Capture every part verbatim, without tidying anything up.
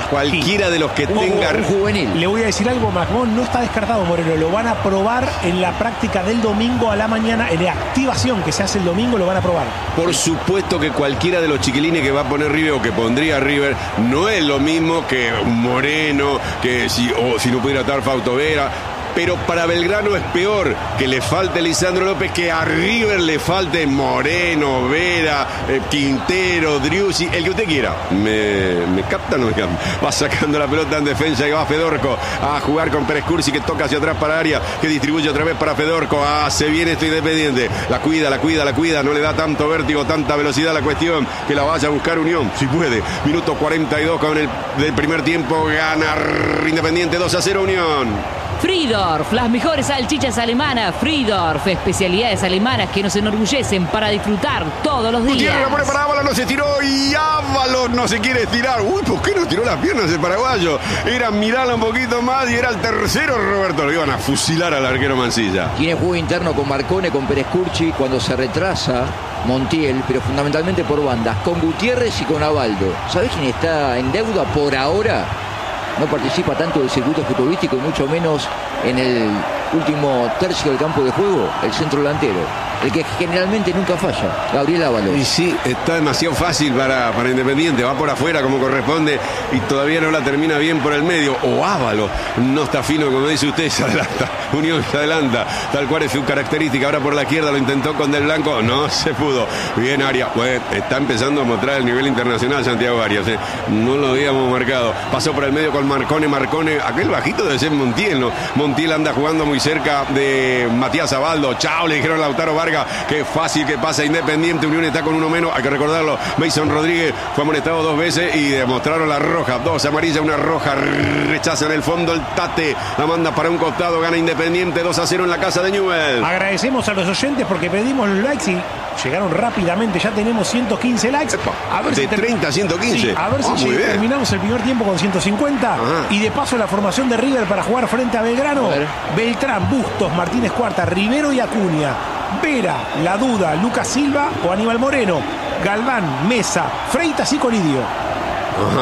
Cualquiera sí. de los que un, tenga... Un juvenil. Le voy a decir algo más, no, no está descartado Moreno, lo van a probar en la práctica del domingo a la mañana, en la activación que se hace el domingo lo van a probar. Por supuesto que cualquiera de los chiquilines que va a poner River o que pondría River no es lo mismo que Moreno, que si, o si no pudiera estar Fausto Vera. Pero para Belgrano es peor que le falte Lisandro López que a River le falte Moreno, Vera, eh, Quintero, Driussi, el que usted quiera. ¿Me, me capta o no me capta? Va sacando la pelota en defensa y va Fedorco a jugar con Pérez Cursi, que toca hacia atrás para Arias, que distribuye otra vez para Fedorco. Ah, se viene esto Independiente. La cuida, la cuida, la cuida. No le da tanto vértigo, tanta velocidad a la cuestión. Que la vaya a buscar Unión, si puede. Minuto cuarenta y dos con el del primer tiempo. Gana Independiente dos a cero Unión. Friedorf, las mejores salchichas alemanas. Friedorf, especialidades alemanas que nos enorgullecen para disfrutar todos los días. Gutiérrez lo pone para Ábalos, no se estiró y Ábalos no se quiere estirar. Uy, ¿por qué no tiró las piernas el paraguayo? Era mirarla un poquito más y era el tercero Roberto. Lo iban a fusilar al arquero Mancilla. Tiene juego interno con Marcone, con Pérez Curchi, cuando se retrasa Montiel, pero fundamentalmente por bandas, con Gutiérrez y con Abaldo. ¿Sabés quién está en deuda por ahora? No participa tanto del circuito futbolístico y mucho menos en el último tercio del campo de juego, el centro delantero, el que generalmente nunca falla, Gabriel Ábalos. Y sí, está demasiado fácil para, para Independiente, va por afuera como corresponde y todavía no la termina bien por el medio. O Ábalos no está fino, como dice usted, se adelanta. Unión se adelanta, tal cual es su característica. Ahora por la izquierda lo intentó con Del Blanco, no se pudo. Bien Arias, pues está empezando a mostrar el nivel internacional Santiago Arias, ¿eh? No lo habíamos marcado. Pasó por el medio con Marcone, Marcone, aquel bajito debe ser Montiel, ¿no? Montiel anda jugando muy cerca de Matías Abaldo. Chao, le dijeron a Lautaro Vargas, qué fácil que pasa Independiente. Unión está con uno menos, hay que recordarlo. Mason Rodríguez fue amonestado dos veces y demostraron la roja, dos amarillas, una roja. Rechaza en el fondo el Tate, la manda para un costado, gana Independiente dos a cero en la casa de Newell. Agradecemos a los oyentes porque pedimos los likes y llegaron rápidamente, ya tenemos ciento quince likes. A ver de si treinta a ciento quince. Sí, a ver si oh, terminamos el primer tiempo con ciento cincuenta. Ajá. Y de paso la formación de River para jugar frente a Belgrano. A Beltrán, Bustos, Martínez Cuarta, Rivero y Acuña. Vera, La Duda, Lucas Silva o Aníbal Moreno. Galván, Mesa, Freitas y Colidio. Ajá.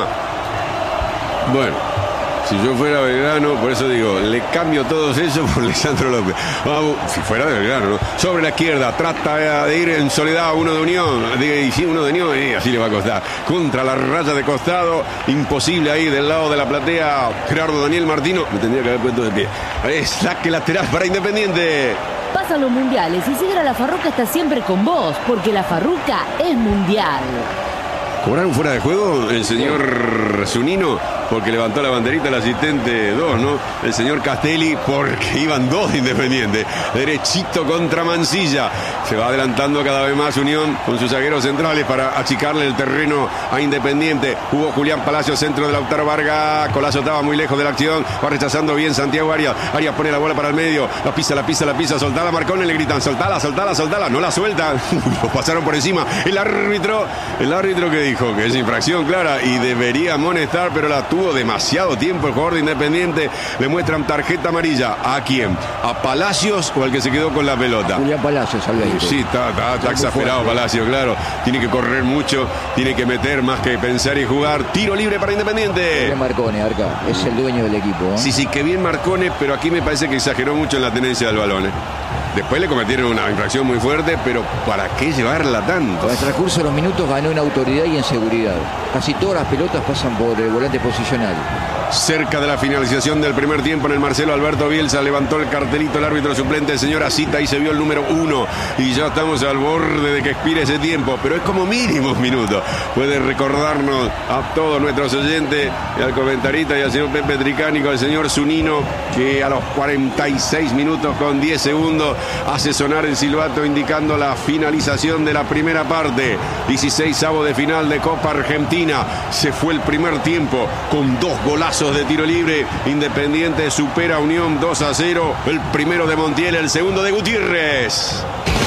Bueno. Si yo fuera Belgrano, por eso digo, le cambio todos esos por Lisandro López. Vamos, si fuera de Belgrano, ¿no? Sobre la izquierda, trata de ir en soledad uno de Unión. Y sí, uno de Unión, y así le va a costar. Contra la raya de costado, imposible ahí del lado de la platea. Gerardo Daniel Martino, me tendría que haber puesto de pie. Es saque lateral para Independiente. Pasan los mundiales y Sidra La Farruca está siempre con vos, porque La Farruca es mundial. ¿Cobraron fuera de juego el señor Zunino? Porque levantó la banderita el asistente dos, ¿no? El señor Castelli, porque iban dos de Independiente. Derechito contra Mancilla. Se va adelantando cada vez más Unión con sus zagueros centrales para achicarle el terreno a Independiente. Jugó Julián Palacio, centro de Lautaro Vargas. Colazo estaba muy lejos de la acción. Va rechazando bien Santiago Arias. Arias pone la bola para el medio. La pisa, la pisa, la pisa. Soltala, Marcone, le gritan. Soltala, soltala, soltala. No la sueltan. Lo pasaron por encima. El árbitro, el árbitro que dijo que es infracción clara y debería amonestar, pero la tuvo demasiado tiempo el jugador de Independiente. Le muestran tarjeta amarilla. ¿A quién? ¿A Palacios o al que se quedó con la pelota? Julián Palacios, al veinte. Sí, está, está, está exagerado Palacios, claro. Tiene que correr mucho, tiene que meter más que pensar y jugar. Tiro libre para Independiente. Bien Marcone, Arca, es el dueño del equipo, ¿eh? Sí, sí, que bien Marcone, pero aquí me parece que exageró mucho en la tenencia del balón, ¿eh? Después le cometieron una infracción muy fuerte, pero ¿para qué llevarla tanto? Con el transcurso de los minutos ganó en autoridad y en seguridad. Casi todas las pelotas pasan por el volante posicional. Cerca de la finalización del primer tiempo en el Marcelo Alberto Bielsa levantó el cartelito el árbitro suplente, el señor Asita, y se vio el número uno y ya estamos al borde de que expire ese tiempo, pero es como mínimos minutos. Puede recordarnos a todos nuestros oyentes y al comentarista y al señor Pepe Tricánico, al señor Zunino, que a los cuarenta y seis minutos con diez segundos hace sonar el silbato indicando la finalización de la primera parte. dieciseisavo de final de Copa Argentina. Se fue el primer tiempo con dos golazos de tiro libre. Independiente supera a Unión dos a cero. El primero de Montiel, el segundo de Gutiérrez.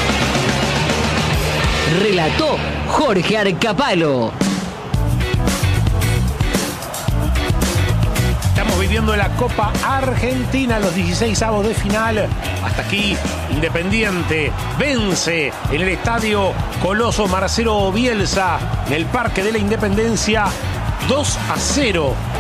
Relató Jorge Arcapalo. Estamos viviendo la Copa Argentina, los dieciseisavos de final. Hasta aquí, Independiente vence en el estadio Coloso Marcelo Bielsa, en el Parque de la Independencia, dos a cero.